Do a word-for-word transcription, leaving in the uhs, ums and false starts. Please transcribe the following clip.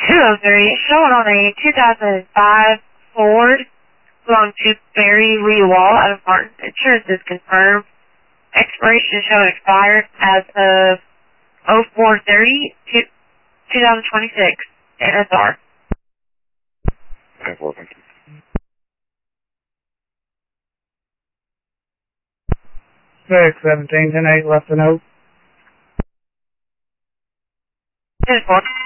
two oh three, showing on a two thousand five Ford belonging to Barry Lee Wall out of Martin. Insurance is confirmed. Expiration is showing expired as of oh four thirty, twenty twenty-six. N S R. Okay, well, thank you. six seventeen ten eight left a note. ten four.